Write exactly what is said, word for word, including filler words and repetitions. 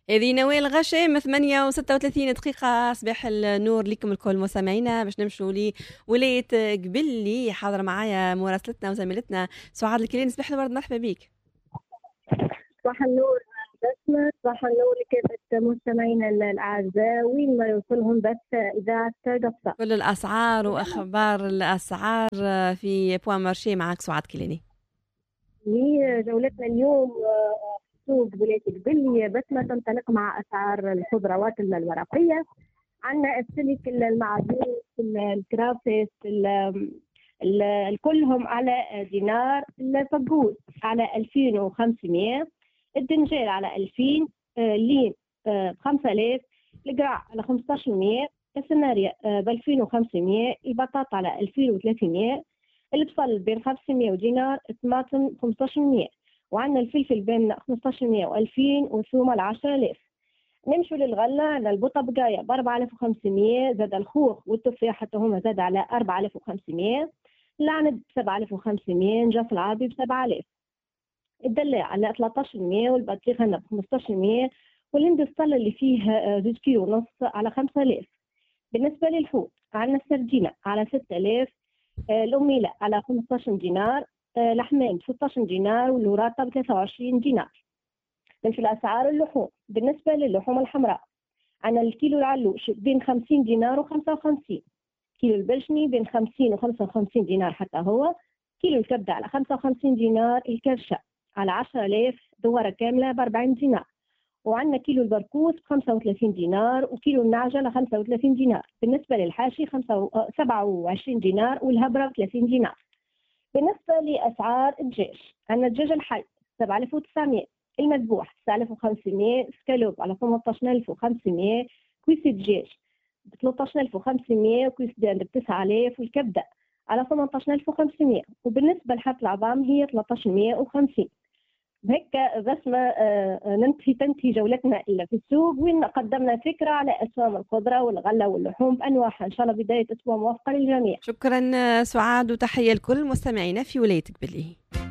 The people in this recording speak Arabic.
هذه نوال غشام ثمانية وستة وثلاثين دقيقة. صباح النور لكم الكل مستمعينا. باش نمشوا لولاية قبلي حاضرة معايا مراسلتنا وزميلتنا سعاد الكلين. صباح الورد، مرحبا بك. صباح النور بسمة، صباح النور لكافة مستمعينا الأعزاء وين ما يوصلهم بث إذاعة قصة. كل الأسعار وأخبار الأسعار في بوان مارشي معك سعاد كليني. جولتنا اليوم سوق ولاية قبلي بسمة تنطلق مع أسعار الخضروات الورقية. عندنا السلك المعدني الكرافس كلهم على دينار، الفقوس على ألفين وخمسمية، الدنجال على ألفين، اللين بخمسة آلاف، القراع على خمسة عشر مية، السناريا بألفين وخمسمية، البطاطا على ألفين وثلاثمية، البصل بين خمسمية ودينار، الطماطم خمسة عشر مية، وعندنا الفلفل بين خمسة عشر مية وألفين، والثومة العشرة آلاف. نمشوا للغلة، عندنا البطة بقاية بأربعة آلاف وخمسمية، زاد الخوخ والتفاح حتى هما زاد على أربعة آلاف وخمسمية، العنب بسبعة آلاف وخمسمية، نجاف العربي بسبعة آلاف، الدلاع على ثلاثة عشر مية، والبطيخ هنا بخمسة عشر مية، والهندستال اللي فيه زوج كيلو ونص على خمسة آلاف. بالنسبة للحوت عندنا السردينة على ستة آلاف، الأميلة على خمسة عشر دينار، لحمان ستة عشر دينار، والوراطة ب ثلاثة وعشرين دينار. نمشي لأسعار اللحوم. بالنسبة للحوم الحمراء عندنا الكيلو العلوش بين خمسين دينار وخمسة وخمسين، كيلو البلشني بين خمسين وخمسة وخمسين دينار حتى هو، كيلو الكبدة على خمسة وخمسين دينار، الكرشة على عشرة آلاف دوارة كاملة بأربعين دينار، وعندنا كيلو البركوس بخمسة وثلاثين دينار، وكيلو النعجة لخمسة وثلاثين دينار. بالنسبة للحاشي خمسة و... سبعة وعشرين دينار، والهبرة ثلاثين دينار. بالنسبة لأسعار الدجاج عندنا الدجاج الحي سبعة آلاف وتسعمية، المذبوح تسعة آلاف وخمسمية، سكالوب على ثمانية عشر ألف وخمسمية، كويس دجاج ب ثلاثة عشر ألف وخمسمية، وكويس دجاج ب تسعة آلاف، والكبدة على ثمانية عشر ألف وخمسمية. وبالنسبة لحالة العظام هي ثلاثة عشر مية وخمسين. بهيك بس ما ننتهي تنتهي جولتنا إلا في السوق، وين قدمنا فكرة على أسواق الخضرة والغلة واللحوم بأنواعها. إن شاء الله بداية أسبوع موفقة للجميع. شكرا سعاد، وتحية لكل مستمعينا في ولاية قبلي.